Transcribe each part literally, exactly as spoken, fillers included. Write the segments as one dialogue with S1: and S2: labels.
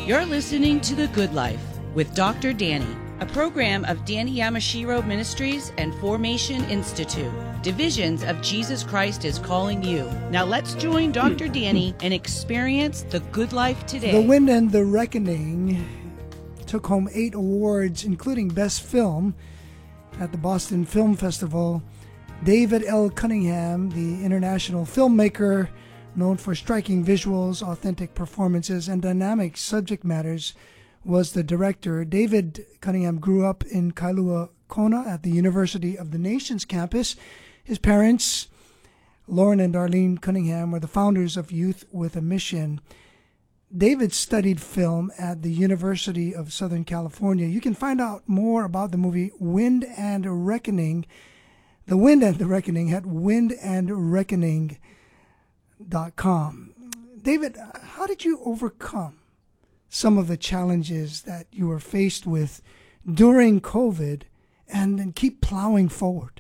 S1: You're listening to The Good Life with Doctor Danny, a program of Danny Yamashiro Ministries and Formation Institute. Divisions of Jesus Christ is calling you. Now let's join Doctor Danny and experience the good life today.
S2: The Wind and the Reckoning took home eight awards, including Best Film at the Boston Film Festival. David L. Cunningham, the international filmmaker known for striking visuals, authentic performances, and dynamic subject matters, was the director. David Cunningham grew up in Kailua Kona at the University of the Nations campus. His parents, Lauren and Darlene Cunningham, were the founders of Youth with a Mission. David studied film at the University of Southern California. You can find out more about the movie Wind and Reckoning, The Wind and the Reckoning, at wind and reckoning dot com. David, how did you overcome some of the challenges that you were faced with during COVID and then keep plowing forward?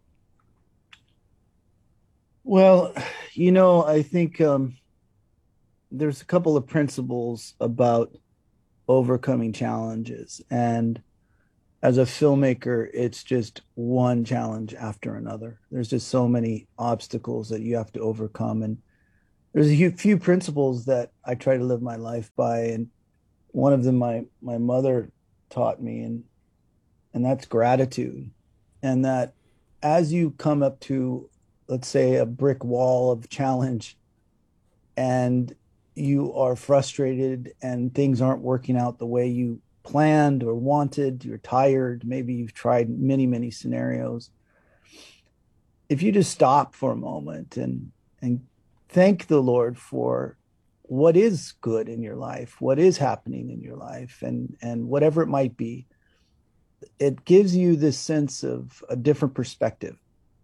S3: Well, you know, I think um, there's a couple of principles about overcoming challenges. And as a filmmaker, it's just one challenge after another. There's just so many obstacles that you have to overcome. And there's a few principles that I try to live my life by. And one of them my, my mother taught me, and and that's gratitude. And that as you come up to, let's say, a brick wall of challenge, and you are frustrated and things aren't working out the way you planned or wanted, you're tired, maybe you've tried many, many scenarios. If you just stop for a moment and and thank the Lord for what is good in your life, what is happening in your life, and and whatever it might be, it gives you this sense of a different perspective,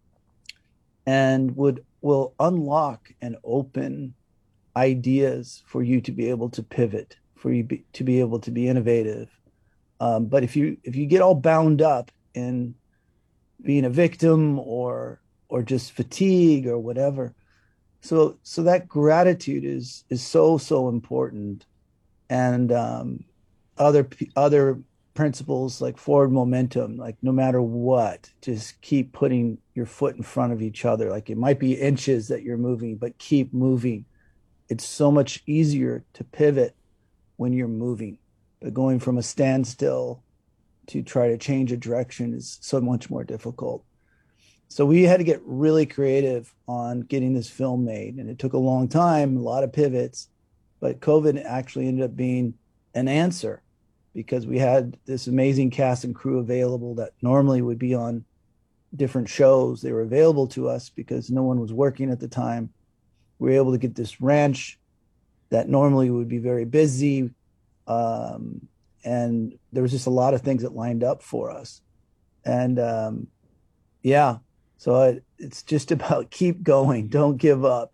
S3: and would will unlock and open ideas for you to be able to pivot, for you be, to be able to be innovative. Um, but if you if you get all bound up in being a victim or or just fatigue or whatever, so so that gratitude is is so so important. And um, other other principles like forward momentum, like no matter what, just keep putting your foot in front of each other. Like it might be inches that you're moving, but keep moving. It's so much easier to pivot when you're moving, but going from a standstill to try to change a direction is so much more difficult. So we had to get really creative on getting this film made, and it took a long time, a lot of pivots, but COVID actually ended up being an answer, because we had this amazing cast and crew available that normally would be on different shows. They were available to us because no one was working at the time. We were able to get this ranch that normally would be very busy. Um, and there was just a lot of things that lined up for us. And um, yeah, so it, it's just about keep going. Don't give up.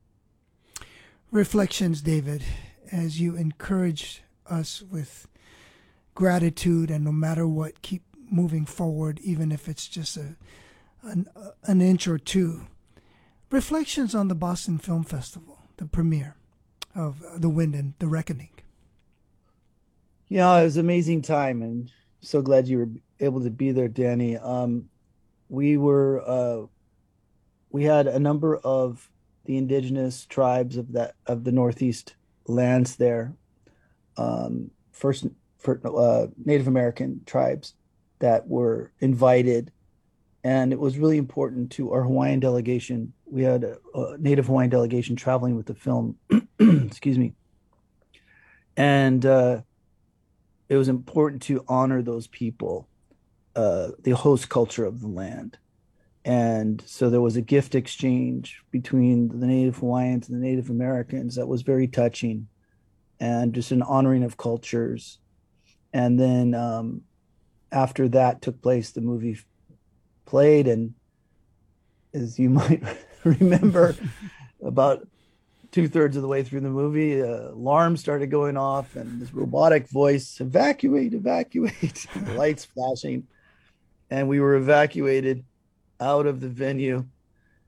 S2: Reflections, David, as you encourage us with gratitude, and no matter what, keep moving forward, even if it's just a an, an inch or two. Reflections on the Boston Film Festival, the premiere of The Wind and the Reckoning.
S3: Yeah, it was an amazing time, and so glad you were able to be there, Danny. Um, we were, uh, we had a number of the indigenous tribes of that of the Northeast lands there, um, first for, uh, Native American tribes that were invited, and it was really important to our Hawaiian delegation. We had a, a Native Hawaiian delegation traveling with the film, excuse me, and uh, it was important to honor those people, uh, the host culture of the land. And so there was a gift exchange between the Native Hawaiians and the Native Americans that was very touching, and just an honoring of cultures. And then um, after that took place, the movie played, and as you might remember, about two-thirds of the way through the movie, uh, alarms started going off, and this robotic voice, evacuate, evacuate, the lights flashing, and we were evacuated out of the venue,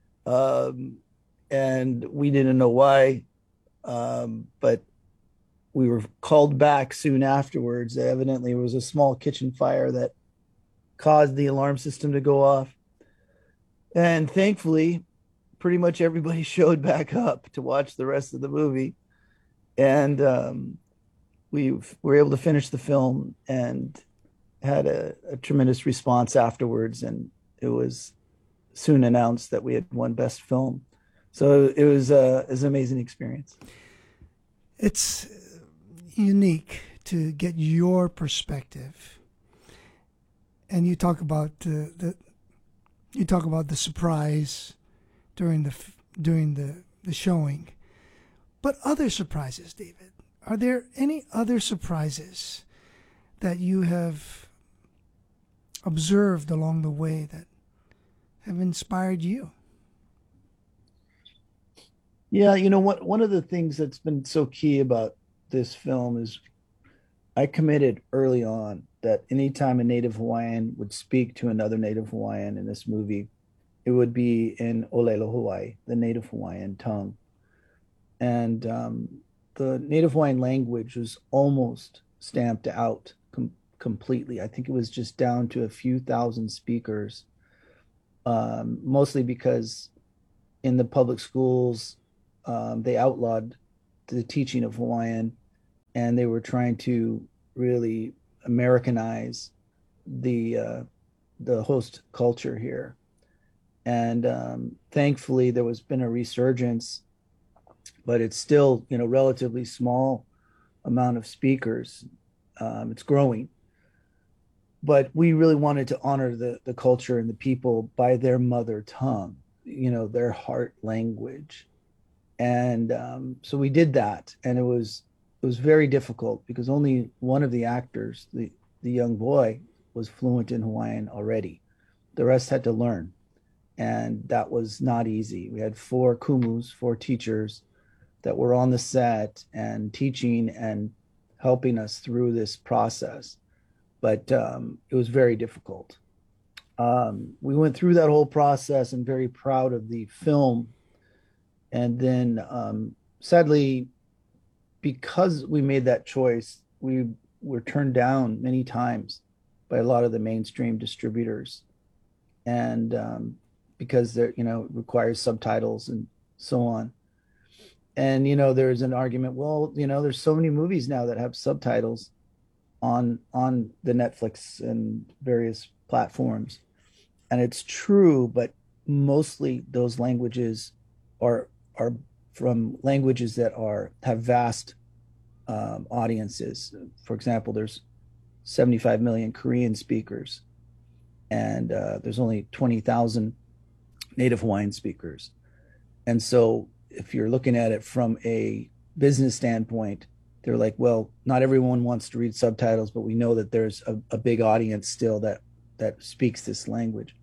S3: um, and we didn't know why, um, but we were called back soon afterwards. Evidently, it was a small kitchen fire that caused the alarm system to go off. And thankfully, pretty much everybody showed back up to watch the rest of the movie. And um, we were able to finish the film and had a, a tremendous response afterwards. And it was soon announced that we had won Best Film. So it was, uh, it was an amazing experience.
S2: It's unique to get your perspective. And you talk about uh, the you talk about the surprise during the during the, the showing. But other surprises, David, are there any other surprises that you have observed along the way that have inspired you?
S3: Yeah, you know what? One of the things that's been so key about this film is I committed early on that anytime a Native Hawaiian would speak to another Native Hawaiian in this movie, it would be in Olelo Hawaii, the Native Hawaiian tongue. And um, the Native Hawaiian language was almost stamped out com- completely. I think it was just down to a few thousand speakers, um, mostly because in the public schools, um, they outlawed the teaching of Hawaiian, and they were trying to really Americanize the uh, the host culture here. And um, thankfully, there was been a resurgence, but it's still, you know, relatively small amount of speakers. Um, it's growing, but we really wanted to honor the the culture and the people by their mother tongue, you know, their heart language, and um, so we did that, and it was. It was very difficult because only one of the actors, the, the young boy, was fluent in Hawaiian already. The rest had to learn. And that was not easy. We had four kumus, four teachers that were on the set and teaching and helping us through this process. But um, it was very difficult. Um, we went through that whole process and very proud of the film. And then um, sadly, because we made that choice, we were turned down many times by a lot of the mainstream distributors. And um, because they're, you know, it requires subtitles and so on. And, you know, there's an argument, well, you know, there's so many movies now that have subtitles on on the Netflix and various platforms. And it's true, but mostly those languages are are from languages that are have vast um, audiences. For example, there's seventy-five million Korean speakers, and uh, there's only twenty thousand Native Hawaiian speakers. And so if you're looking at it from a business standpoint, they're like, well, not everyone wants to read subtitles, but we know that there's a, a big audience still that that speaks this language.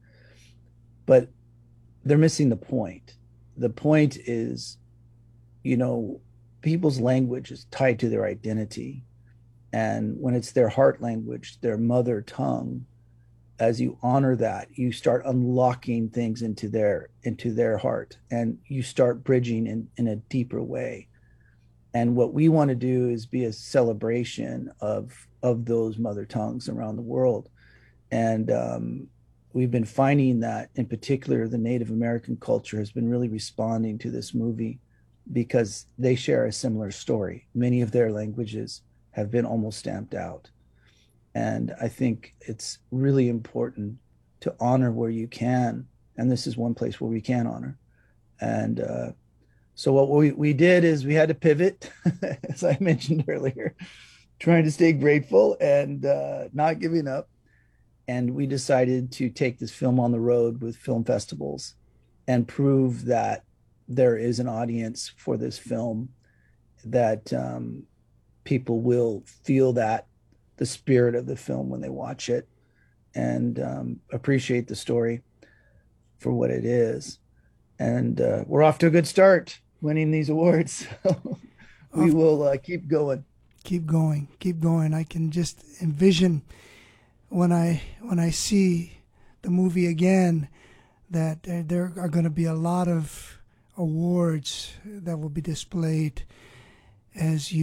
S3: But they're missing the point. The point is, you know, people's language is tied to their identity. And when it's their heart language, their mother tongue, as you honor that, you start unlocking things into their into their heart, and you start bridging in, in a deeper way. And what we want to do is be a celebration of of those mother tongues around the world. And um, we've been finding that, in particular, the Native American culture has been really responding to this movie because they share a similar story. Many of their languages have been almost stamped out. And I think it's really important to honor where you can. And this is one place where we can honor. And uh, so what we, we did is we had to pivot, as I mentioned earlier, trying to stay grateful and uh, not giving up. And we decided to take this film on the road with film festivals and prove that there is an audience for this film, that um, people will feel that the spirit of the film when they watch it, and um, appreciate the story for what it is. And uh, we're off to a good start winning these awards. We will uh, keep going.
S2: Keep going. Keep going. I can just envision when I when I see the movie again that uh, there are going to be a lot of awards that will be displayed as you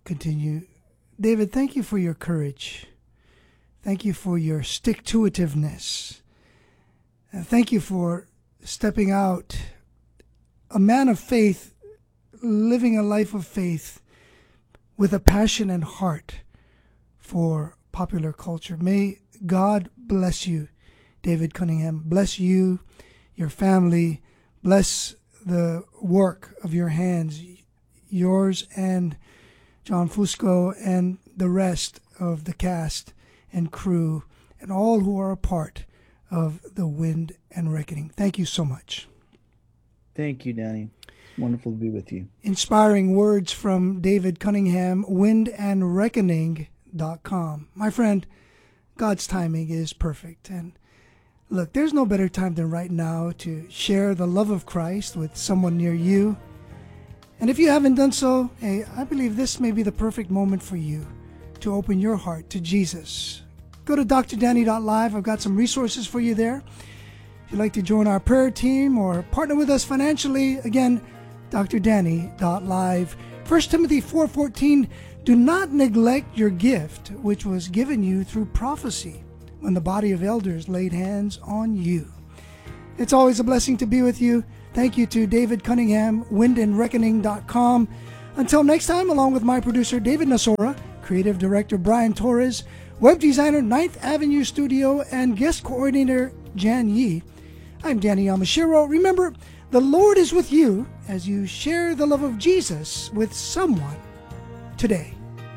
S2: continue. David, thank you for your courage. Thank you for your stick-to-itiveness. And thank you for stepping out, a man of faith, living a life of faith with a passion and heart for popular culture. May God bless you, David Cunningham. Bless you, your family. Bless the work of your hands, yours and John Fusco and the rest of the cast and crew and all who are a part of the Wind and Reckoning. Thank you so much.
S3: Thank you, Danny. It's wonderful to be with you.
S2: Inspiring words from David Cunningham, wind and reckoning dot com. My friend, God's timing is perfect. And look, there's no better time than right now to share the love of Christ with someone near you. And if you haven't done so, hey, I believe this may be the perfect moment for you to open your heart to Jesus. Go to D R danny dot live. I've got some resources for you there. If you'd like to join our prayer team or partner with us financially, again, D R danny dot live. First Timothy four fourteen, do not neglect your gift, which was given you through prophecy, when the body of elders laid hands on you. It's always a blessing to be with you. Thank you to David Cunningham, wind and reckoning dot com. Until next time, along with my producer, David Nasora, creative director, Brian Torres, web designer, ninth Avenue Studio, and guest coordinator, Jan Yee, I'm Danny Yamashiro. Remember, the Lord is with you as you share the love of Jesus with someone today.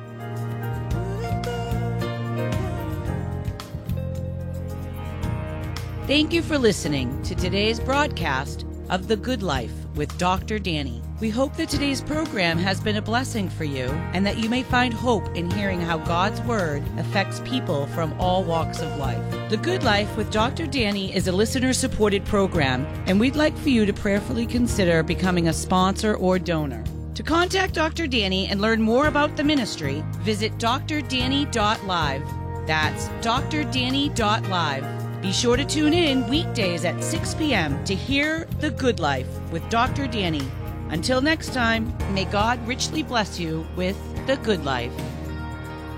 S1: Thank you for listening to today's broadcast of The Good Life with Doctor Danny. We hope that today's program has been a blessing for you and that you may find hope in hearing how God's Word affects people from all walks of life. The Good Life with Doctor Danny is a listener-supported program, and we'd like for you to prayerfully consider becoming a sponsor or donor. To contact Doctor Danny and learn more about the ministry, visit D R danny dot live. That's D R danny dot live. Be sure to tune in weekdays at six p.m. to hear The Good Life with Doctor Danny. Until next time, may God richly bless you with The Good Life.